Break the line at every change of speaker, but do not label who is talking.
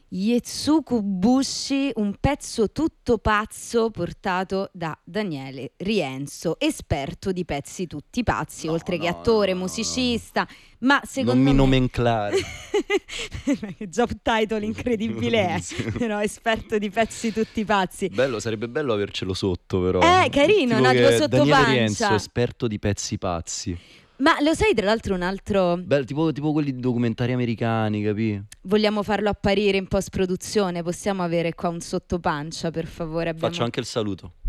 Yetsuku Bushi, un pezzo tutto pazzo portato da Daniele Rienzo, esperto di pezzi tutti pazzi, oltre che attore, musicista, ma
Non
secondo
mi
me...
nomenclare.
Che job title incredibile è,
Sì.
però esperto di pezzi tutti pazzi.
Bello, sarebbe bello avercelo sotto, però.
Carino,
Tipo
no? Tipo
che
sotto
Daniele
pancia.
Rienzo, esperto di pezzi pazzi.
Ma lo sai, tra l'altro, un altro...
Bello, tipo quelli di documentari americani, capì?
Vogliamo farlo apparire in post-produzione? Possiamo avere qua un sottopancia, per favore?
Faccio anche il saluto.